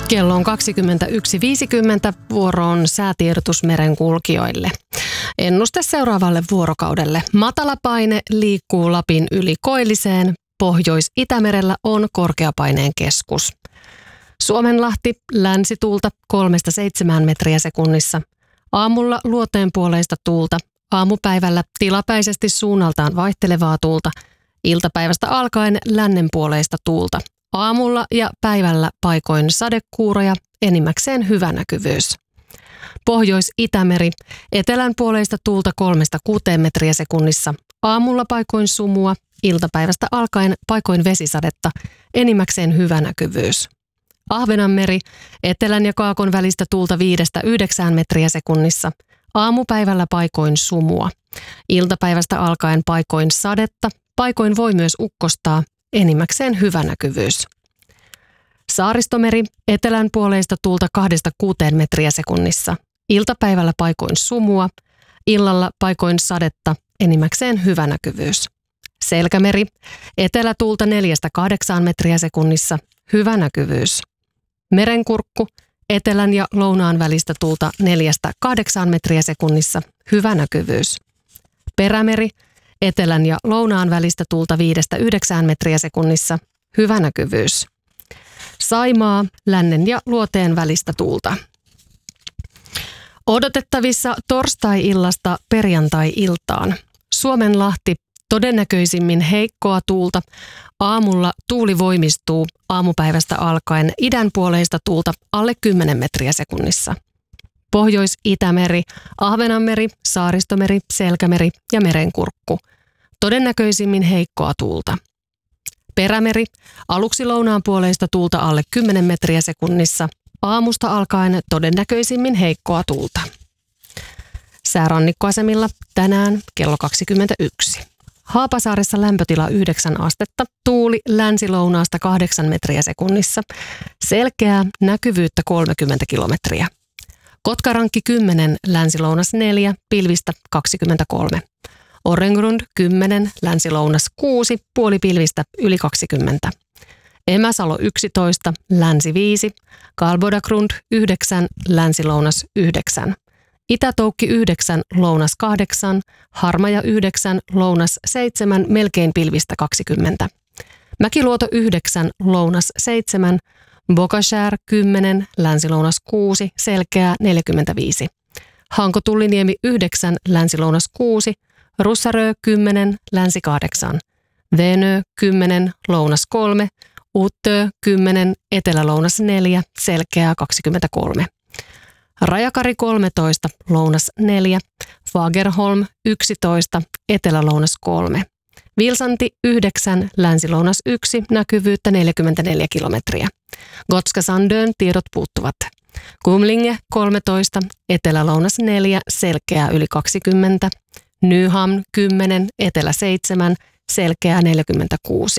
Kello on 21.50, vuoro on säätiedotus merenkulkijoille. Ennuste seuraavalle vuorokaudelle. Matala paine liikkuu Lapin yli Koilliseen. Pohjois-Itämerellä on korkeapaineen keskus. Suomenlahti länsituulta 3-7 metriä sekunnissa. Aamulla luoteenpuoleista tuulta. Aamupäivällä tilapäisesti suunnaltaan vaihtelevaa tuulta. Iltapäivästä alkaen lännenpuoleista tuulta. Aamulla ja päivällä paikoin sadekuuroja, enimmäkseen hyvä näkyvyys. Pohjois-Itämeri, etelänpuoleista tuulta 3-6 metriä sekunnissa. Aamulla paikoin sumua, iltapäivästä alkaen paikoin vesisadetta, enimmäkseen hyvä näkyvyys. Ahvenanmeri, etelän ja kaakon välistä tuulta 5-9 metriä sekunnissa. Aamupäivällä paikoin sumua. Iltapäivästä alkaen paikoin sadetta, paikoin voi myös ukkostaa, enimmäkseen hyvä näkyvyys. Saaristomeri, etelänpuoleista tuulta 2-6 metriä sekunnissa. Iltapäivällä paikoin sumua, illalla paikoin sadetta, enimmäkseen hyvä näkyvyys. Selkämeri, etelätuulta 4-8 metriä sekunnissa, hyvä näkyvyys. Merenkurkku, etelän ja lounaan välistä tuulta 4-8 metriä sekunnissa, hyvä näkyvyys. Perämeri, etelän ja lounaan välistä tuulta 5-9 metriä sekunnissa, hyvä näkyvyys. Saimaa, lännen ja luoteen välistä tuulta. Odotettavissa torstai-illasta perjantai-iltaan. Suomenlahti todennäköisimmin heikkoa tuulta. Aamulla tuuli voimistuu aamupäivästä alkaen idänpuoleista tuulta alle 10 metriä sekunnissa. Pohjois-Itämeri, Ahvenanmeri, Saaristomeri, Selkämeri ja Merenkurkku. Todennäköisimmin heikkoa tuulta. Perämeri, aluksi lounaanpuoleista tuulta alle 10 metriä sekunnissa. Aamusta alkaen todennäköisimmin heikkoa tuulta. Säärannikkoasemilla tänään kello 21. Haapasaaressa lämpötila 9 astetta, tuuli länsi-lounaasta 8 metriä sekunnissa, selkeää näkyvyyttä 30 kilometriä. Kotkarankki 10, länsi-lounas 4, pilvistä 23. Orrengrund 10, länsi-lounas 6, puolipilvistä yli 20. Emäsalo 11, länsi 5, Kalbodagrund 9, länsi-lounas 9. Itätoukki 9, lounas 8, Harmaja 9, lounas 7, melkein pilvistä 20. Mäkiluoto 9, lounas 7, Bokashär 10, länsi-lounas 6, selkeää 45. Hanko-Tulliniemi 9, länsi-lounas 6, Russarö 10, länsi 8. Venö 10, lounas 3, Uttö 10, etelä-lounas 4, selkeää 23. Rajakari 13, lounas 4, Fagerholm 11, etelä-lounas 3. Vilsanti 9, länsi-lounas 1, näkyvyyttä 44 kilometriä. Gotska Sandön tiedot puuttuvat. Kumlinge 13, etelä-lounas 4, selkeää yli 20. Nyhamn 10, etelä 7, selkeää 46.